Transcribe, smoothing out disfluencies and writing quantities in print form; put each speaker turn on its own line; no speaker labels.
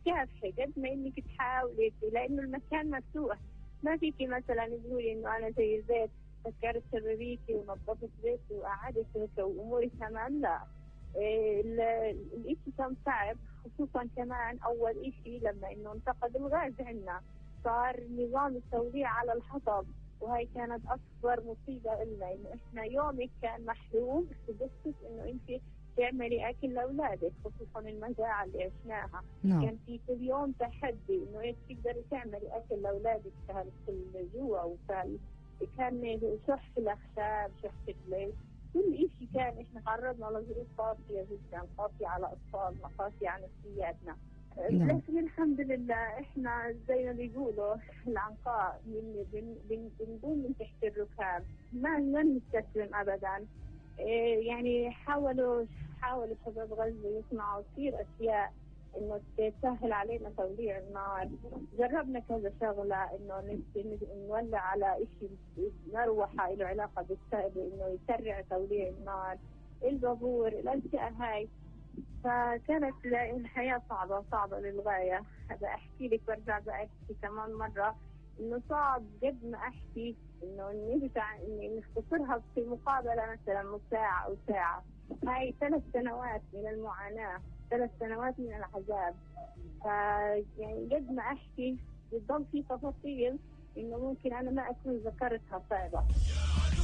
تكافحي قد ما إنك تحاولي، لأنه المكان مفتوح. ما فيكي مثلا تقولي إنه أنا زي زيت سكرت شبابيكي ونظفت بيتي وقعدت وأموري تمام، لا. الإشي كان صعب، خصوصا كمان أول إشي لما إنه انتقد الغاز عنا، صار نظام التوزيع على الحطب، وهي كانت أكبر مصيبة إلنا. إنه إحنا يومك كان محلوم بس إنه أنت تعملي أكل لأولادك، خصوصا المجاعة اللي عشناها. كان في كل يوم تحدي إنه إيش تقدري تعملي أكل لأولادك في الجوع، كان شح الأخشاب، شح الليل، كل إشي كان إحنا تعرضنا لظروف قاسية جدا، قاسية على أطفالنا، قاسية على نفسياتنا. لكن الحمد لله إحنا زي ما بيقولوا العنقاء بنقوم من تحت الركاب، ما نستسلم أبدا. يعني حاولوا شباب غزة يصنعوا كثير أشياء إنه تسهل علينا توليع النار. جربنا كذا شغلة، إنه نولع على إشي مروحة له علاقة إنه يسرع توليع النار، البابور، الأشياء هاي. فكانت الحياة صعبة للغاية. هذا أحكي لك برجع بأحكي كمان مرة إنه صعب قد ما أحكي إنه نرجع إني نختصرها في مقابلة مثلا ساعة أو ساعة. هاي 3 سنوات من المعاناة، 3 سنوات من العذاب. يعني قد ما أحكي بتضل في تفاصيل إنه ممكن أنا ما أكون ذكرتها صعبة.